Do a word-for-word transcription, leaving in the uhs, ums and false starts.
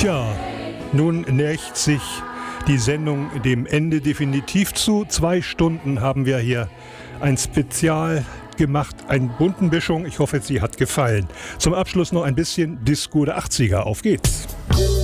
Tja, nun nähert sich die Sendung dem Ende definitiv zu. Zwei Stunden haben wir hier ein Spezial gemacht, eine bunten Mischung. Ich hoffe, sie hat gefallen. Zum Abschluss noch ein bisschen Disco der achtziger. Auf geht's!